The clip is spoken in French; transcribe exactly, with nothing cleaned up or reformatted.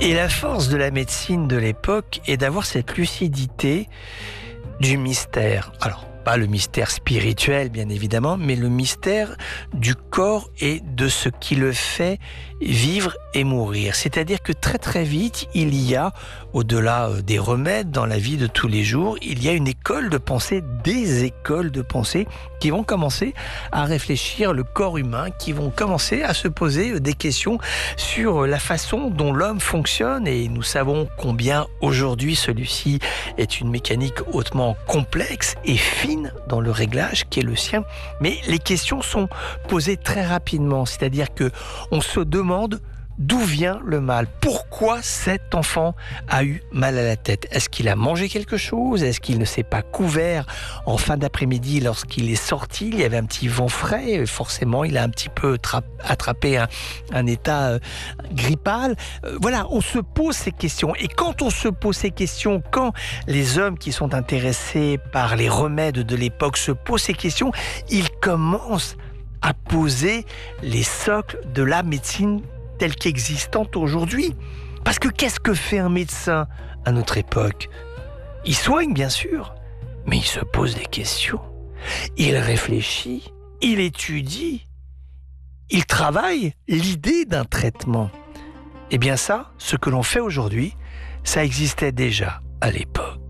Et la force de la médecine de l'époque est d'avoir cette lucidité du mystère. Alors, pas le mystère spirituel, bien évidemment, mais le mystère du corps et de ce qui le fait vivre et mourir. C'est-à-dire que très très vite, il y a, au-delà des remèdes dans la vie de tous les jours, il y a une école de pensée, des écoles de pensée qui vont commencer à réfléchir le corps humain, qui vont commencer à se poser des questions sur la façon dont l'homme fonctionne. Et nous savons combien aujourd'hui celui-ci est une mécanique hautement complexe et fine dans le réglage qui est le sien. Mais les questions sont posées très rapidement, c'est-à-dire que on se demande d'où vient le mal? Pourquoi cet enfant a eu mal à la tête? Est-ce qu'il a mangé quelque chose? Est-ce qu'il ne s'est pas couvert en fin d'après-midi lorsqu'il est sorti? Il y avait un petit vent frais, forcément il a un petit peu attrapé un, un état euh, grippal. Euh, voilà, on se pose ces questions. Et quand on se pose ces questions, quand les hommes qui sont intéressés par les remèdes de l'époque se posent ces questions, ils commencent à poser les socles de la médecine telle qu'existante aujourd'hui. Parce que qu'est-ce que fait un médecin à notre époque? Il soigne, bien sûr, mais il se pose des questions. Il réfléchit, il étudie, il travaille l'idée d'un traitement. Eh bien ça, ce que l'on fait aujourd'hui, ça existait déjà à l'époque.